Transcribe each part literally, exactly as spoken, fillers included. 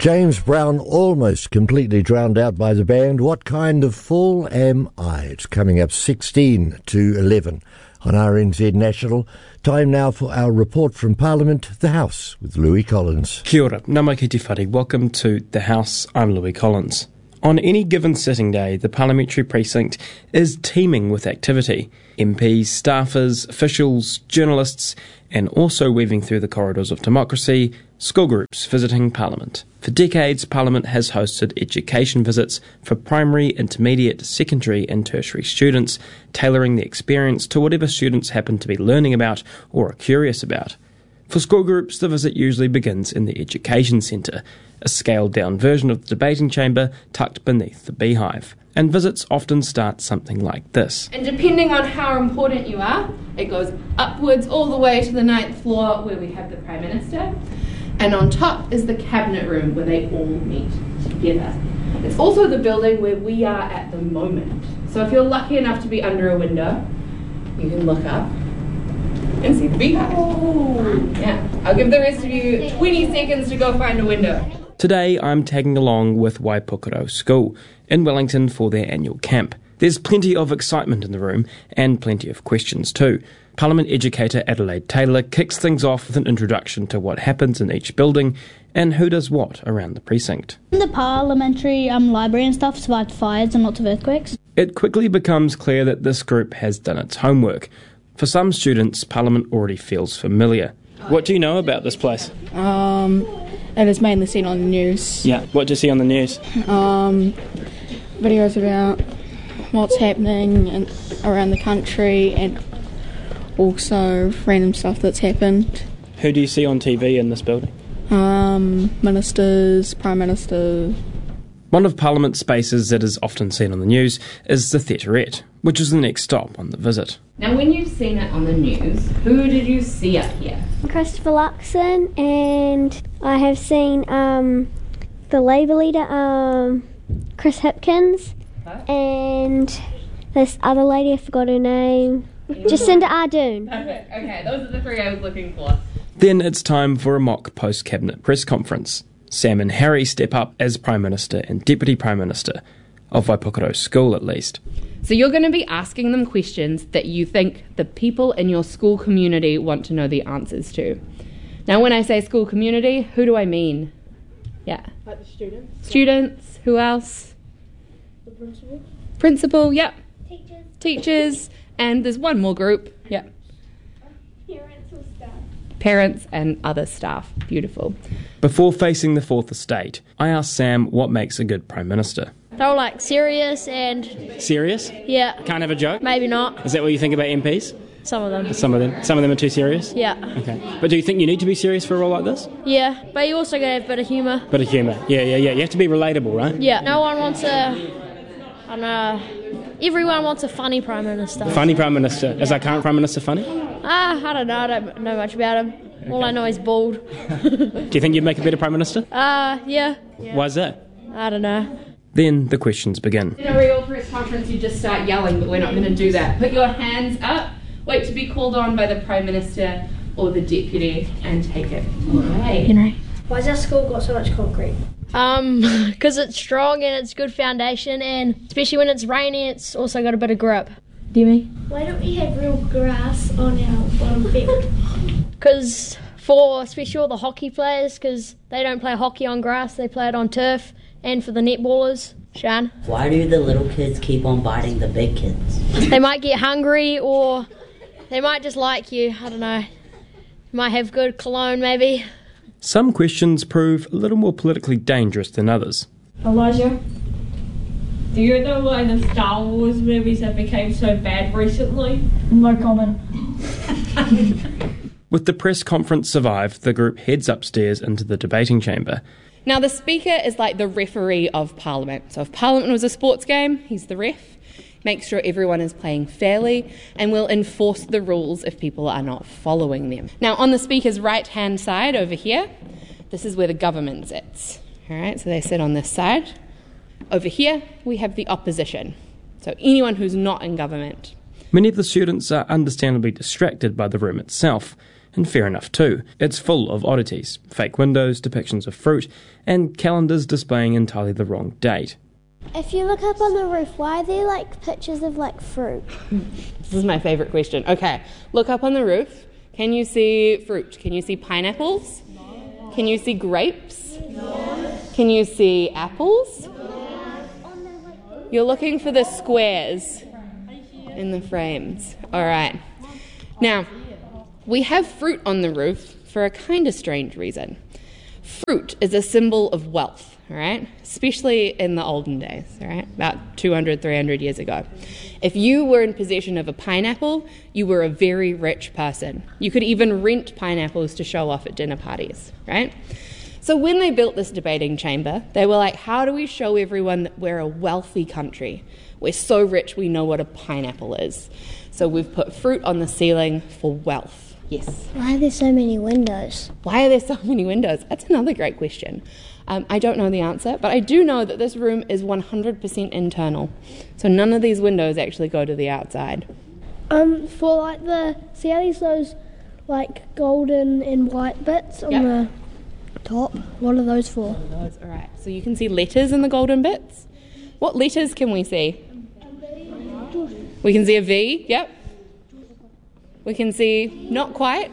James Brown almost completely drowned out by the band. What kind of fool am I? It's coming up sixteen to eleven on R N Z National. Time now for our report from Parliament, the House, with Louis Collins. Kia ora, nā mai ki te whare. Welcome to the House. I'm Louis Collins. On any given sitting day, the parliamentary precinct is teeming with activity. M Ps, staffers, officials, journalists, and also weaving through the corridors of democracy, school groups visiting Parliament. For decades, Parliament has hosted education visits for primary, intermediate, secondary and tertiary students, tailoring the experience to whatever students happen to be learning about or are curious about. For school groups, the visit usually begins in the Education Centre, a scaled-down version of the debating chamber tucked beneath the beehive. And visits often start something like this. And depending on how important you are, it goes upwards all the way to the ninth floor where we have the Prime Minister. And on top is the Cabinet Room where they all meet together. It's also the building where we are at the moment. So if you're lucky enough to be under a window, you can look up and see the beehive. Oh. Yeah, I'll give the rest of you twenty seconds to go find a window. Today I'm tagging along with Waipokoro School in Wellington for their annual camp. There's plenty of excitement in the room and plenty of questions too. Parliament educator Adelaide Taylor kicks things off with an introduction to what happens in each building and who does what around the precinct. The parliamentary um, library and stuff survived fires and lots of earthquakes. It quickly becomes clear that this group has done its homework. For some students, Parliament already feels familiar. What do you know about this place? Um, it is mainly seen on the news. Yeah, what do you see on the news? Um, videos about what's happening in, around the country and also random stuff that's happened. Who do you see on T V in this building? Um, ministers, prime ministers. One of Parliament's spaces that is often seen on the news is the Theaterette, which is the next stop on the visit. Now when you've seen it on the news, who did you see up here? Christopher Luxon, and I have seen um, the Labour leader, um, Chris Hipkins, huh? And this other lady, I forgot her name, Jacinda Ardern. Perfect, okay, those are the three I was looking for. Then it's time for a mock post-cabinet press conference. Sam and Harry step up as Prime Minister and Deputy Prime Minister, of Waipokoro School at least. So you're going to be asking them questions that you think the people in your school community want to know the answers to. Now when I say school community, who do I mean? Yeah. Like the students. Students, who else? The principal. Principal, yep. Teachers. Teachers, and there's one more group, yep. Parents or staff. Parents and other staff. Beautiful. Before facing the Fourth Estate, I asked Sam what makes a good Prime Minister. They're all like serious and... Serious? Yeah. Can't have a joke? Maybe not. Is that what you think about M Ps? Some of them. Some of them. Some of them are too serious? Yeah. Okay. But do you think you need to be serious for a role like this? Yeah, but you also gotta have a bit of humour. Bit of humour. Yeah, yeah, yeah. You have to be relatable, right? Yeah. No one wants a... I don't know... Everyone wants a funny Prime Minister. Funny Prime Minister. Is our current Prime Minister funny? Ah, I don't know. I don't know much about him. Okay. All I know is bald. Do you think you'd make a better Prime Minister? Uh, yeah. yeah. Why is that? I don't know. Then the questions begin. In a real press conference, you just start yelling, but we're not going to do that. Put your hands up, wait to be called on by the Prime Minister or the Deputy, and take it away. Henry. Why has our school got so much concrete? Um, because it's strong and it's good foundation, and especially when it's rainy, it's also got a bit of grip. Demi? Why don't we have real grass on our bottom field? Because for especially all the hockey players, because they don't play hockey on grass, they play it on turf. And for the netballers, Shan. Why do the little kids keep on biting the big kids? They might get hungry, or they might just like you. I don't know. You might have good cologne, maybe. Some questions prove a little more politically dangerous than others. Elijah, do you know why the Star Wars movies have become so bad recently? No comment. With the press conference survived, the group heads upstairs into the debating chamber. Now the Speaker is like the referee of Parliament. So if Parliament was a sports game, he's the ref. Makes sure everyone is playing fairly and will enforce the rules if people are not following them. Now on the Speaker's right-hand side over here, this is where the government sits. All right, so they sit on this side. Over here, we have the opposition. So anyone who's not in government. Many of the students are understandably distracted by the room itself, and fair enough too. It's full of oddities, fake windows, depictions of fruit, and calendars displaying entirely the wrong date. If you look up on the roof, why are there like pictures of like fruit? This is my favourite question. Okay, look up on the roof. Can you see fruit? Can you see pineapples? No. Can you see grapes? No. Can you see apples? No. You're looking for the squares in the frames. All right. Now, we have fruit on the roof for a kind of strange reason. Fruit is a symbol of wealth, all right? Especially in the olden days, all right? About two hundred, three hundred years ago. If you were in possession of a pineapple, you were a very rich person. You could even rent pineapples to show off at dinner parties, right? So when they built this debating chamber, they were like, how do we show everyone that we're a wealthy country? We're so rich we know what a pineapple is. So we've put fruit on the ceiling for wealth. Yes. Why are there so many windows? Why are there so many windows? That's another great question. Um, I don't know the answer, but I do know that this room is one hundred percent internal. So none of these windows actually go to the outside. Um, for like the, see how there's those like golden and white bits on Yep. the top? What are those for? Those, all right. So you can see letters in the golden bits. What letters can we see? We can see a V, yep. We can see, not quite.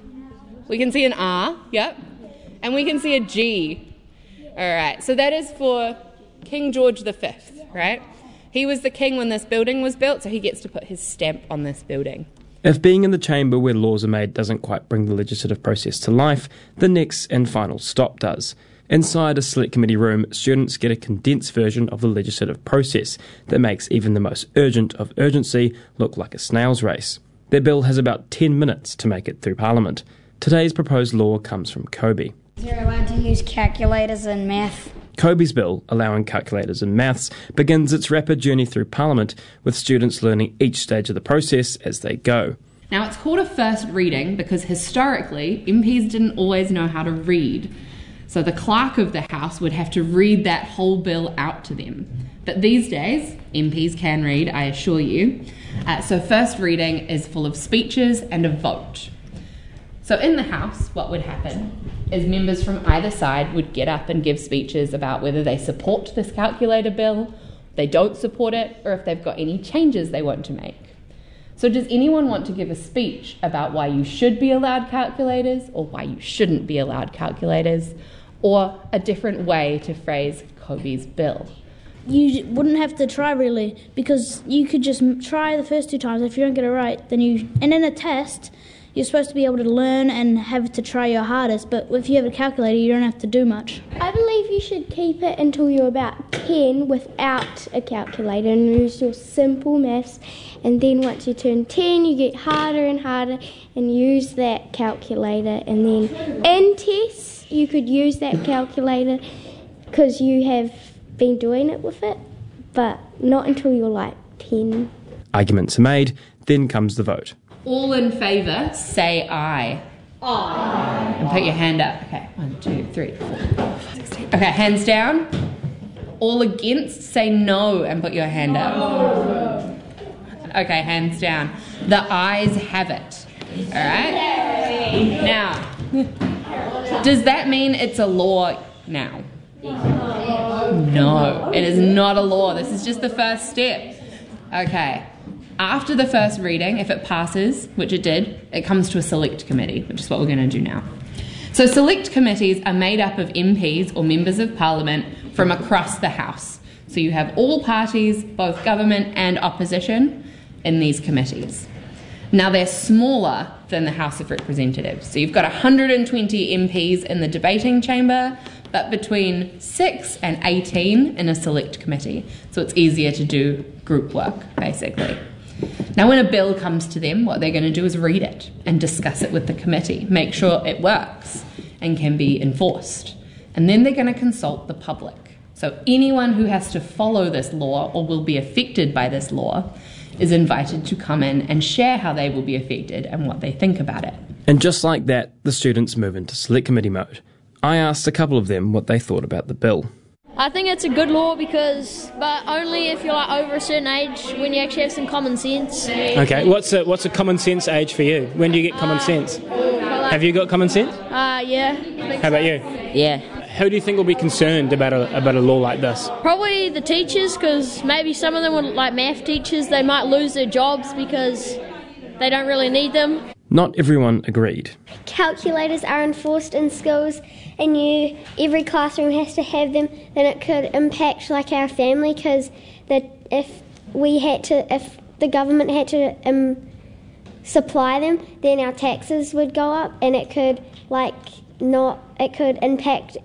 We can see an R, yep. And we can see a G. All right, so that is for King George the Fifth, right? He was the king when this building was built, so he gets to put his stamp on this building. If being in the chamber where laws are made doesn't quite bring the legislative process to life, the next and final stop does. Inside a select committee room, students get a condensed version of the legislative process that makes even the most urgent of urgency look like a snail's race. Their bill has about ten minutes to make it through Parliament. Today's proposed law comes from Kobe. They're allowed to use calculators in math. Kobe's bill, allowing calculators in maths, begins its rapid journey through Parliament, with students learning each stage of the process as they go. Now, it's called a first reading because historically, M Ps didn't always know how to read. So the clerk of the House would have to read that whole bill out to them. But these days, M Ps can read, I assure you. Uh, so first reading is full of speeches and a vote. So in the House, what would happen is members from either side would get up and give speeches about whether they support this calculator bill, they don't support it, or if they've got any changes they want to make. So does anyone want to give a speech about why you should be allowed calculators or why you shouldn't be allowed calculators, or a different way to phrase Kobe's bill? You wouldn't have to try really, because you could just try the first two times. If you don't get it right, then you... And in a test, you're supposed to be able to learn and have to try your hardest, but if you have a calculator, you don't have to do much. I believe you should keep it until you're about ten without a calculator and use your simple maths, and then once you turn ten you get harder and harder and use that calculator, and then in tests you could use that calculator because you have been doing it with it, but not until you're like ten. Arguments are made, then comes the vote. All in favour, say aye. Aye. And put your hand up. Okay, one, two, three, four, five, six, seven. Okay, hands down. All against, say no and put your hand up. No. Okay, hands down. The ayes have it. All right? Now, does that mean it's a law now? No, it is not a law. This is just the first step. Okay. After the first reading, if it passes, which it did, it comes to a select committee, which is what we're going to do now. So select committees are made up of M Ps or members of Parliament from across the House. So you have all parties, both government and opposition, in these committees. Now they're smaller than the House of Representatives. So you've got one hundred twenty M Ps in the debating chamber, but between six and eighteen in a select committee. So it's easier to do group work, basically. Now when a bill comes to them, what they're going to do is read it and discuss it with the committee, make sure it works and can be enforced. And then they're going to consult the public. So anyone who has to follow this law or will be affected by this law is invited to come in and share how they will be affected and what they think about it. And just like that, the students move into select committee mode. I asked a couple of them what they thought about the bill. I think it's a good law because, but only if you're like over a certain age, when you actually have some common sense. Okay, what's a, what's a common sense age for you? When do you get common sense? Uh, Have you got common sense? Uh, yeah. How about you? Yeah. Who do you think will be concerned about a, about a law like this? Probably the teachers, because maybe some of them would, like math teachers, they might lose their jobs because they don't really need them. Not everyone agreed. Calculators are enforced in schools and you every classroom has to have them, then it could impact like our family, because that if we had to, if the government had to um, supply them, then our taxes would go up and it could like not, it could impact